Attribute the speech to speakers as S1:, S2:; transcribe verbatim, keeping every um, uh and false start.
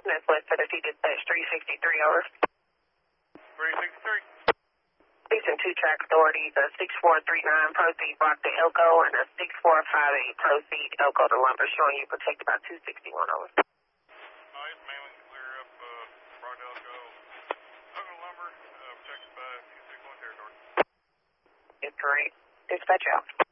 S1: That's West Tennessee Dispatch three sixty-three, over.
S2: three sixty-three.
S1: Station two track authorities, a six four three nine proceed block to Elko and a six four five eight proceed Elko to Lumber, showing you protected by two sixty-one, over.
S2: Nice, mainly clear up uh, Broad Elko. Elko to Lumber, uh, protected by two sixty-one territory.
S1: It's great. Dispatch out.